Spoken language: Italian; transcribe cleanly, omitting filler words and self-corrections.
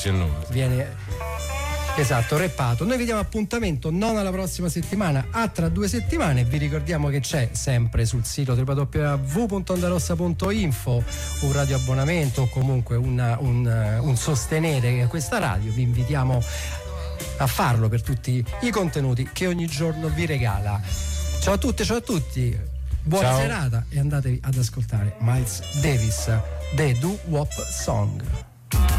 viene reppato. Noi vi diamo appuntamento non alla prossima settimana, a tra 2 settimane. Vi ricordiamo che c'è sempre sul sito www.ondarossa.info un radioabbonamento o comunque un sostenere questa radio. Vi invitiamo a farlo per tutti i contenuti che ogni giorno vi regala. Ciao a tutte, ciao a tutti, buona serata e andatevi ad ascoltare Miles Davis, The Do Wop Song.